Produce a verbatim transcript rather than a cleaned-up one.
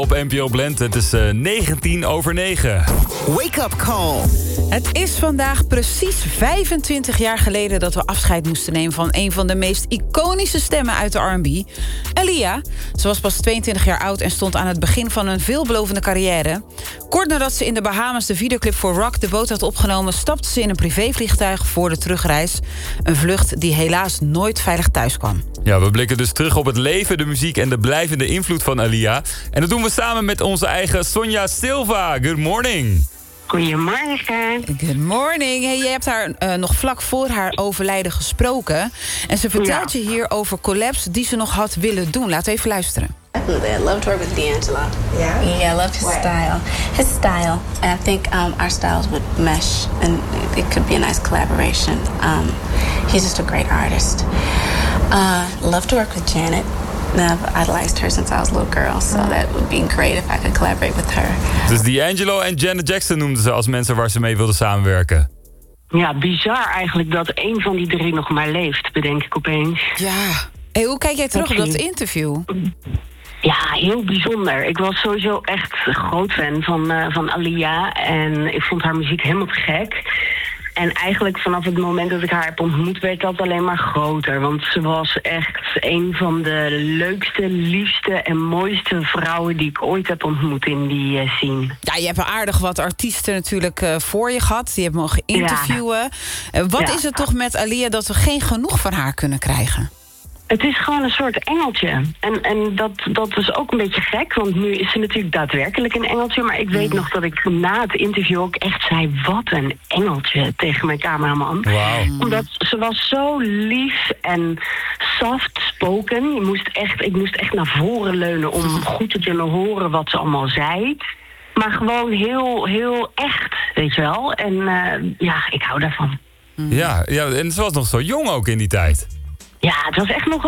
Op N P O Blend, het is uh, negentien over negen. Wake up call. Het is vandaag precies vijfentwintig jaar geleden dat we afscheid moesten nemen van een van de meest iconische stemmen uit de R en B. Aaliyah. Ze was pas tweeëntwintig jaar oud en stond aan het begin van een veelbelovende carrière. Kort nadat ze in de Bahamas de videoclip voor Rock de boot had opgenomen, stapte ze in een privévliegtuig voor de terugreis. Een vlucht die helaas nooit veilig thuis kwam. Ja, we blikken dus terug op het leven, de muziek en de blijvende invloed van Aaliyah. En dat doen we samen met onze eigen Sonja Silva. Good morning. Goedemorgen. Good morning. Hey, jij hebt haar uh, nog vlak voor haar overlijden gesproken. En ze vertelt Ja. je hier over collabs die ze nog had willen doen. Laten we even luisteren. Absolutely. I loved working with D'Angelo. Yeah? Yeah, I loved his What? style. His style. And I think um, our styles would mesh and it could be a nice collaboration. Um, he's just a great artist. Uh, love to work with Janet. I've idolized her since I was a little girl, so that would be great if I could collaborate with her. Dus D'Angelo en Janet Jackson noemden ze als mensen waar ze mee wilden samenwerken. Ja, bizar eigenlijk dat één van die drie nog maar leeft, bedenk ik opeens. Ja. Hey, hoe kijk jij terug op dat Oké. interview? Ja, heel bijzonder. Ik was sowieso echt een groot fan van, uh, van Aaliyah en ik vond haar muziek helemaal te gek. En eigenlijk vanaf het moment dat ik haar heb ontmoet werd dat alleen maar groter. Want ze was echt een van de leukste, liefste en mooiste vrouwen die ik ooit heb ontmoet in die uh, scene. Ja, je hebt wel aardig wat artiesten natuurlijk uh, voor je gehad. Die hebben mogen interviewen. Uh, wat Ja. is het toch met Aaliyah dat we geen genoeg van haar kunnen krijgen? Het is gewoon een soort engeltje. En, en dat, dat is ook een beetje gek, want nu is ze natuurlijk daadwerkelijk een engeltje. Maar ik weet nog dat ik na het interview ook echt zei, wat een engeltje tegen mijn cameraman. Wauw. Omdat ze was zo lief en soft-spoken. Je moest echt, ik moest echt naar voren leunen om goed te kunnen horen wat ze allemaal zei. Maar gewoon heel, heel echt, weet je wel. En uh, ja, ik hou daarvan. Ja, ja, en ze was nog zo jong ook in die tijd. Ja, het was echt nog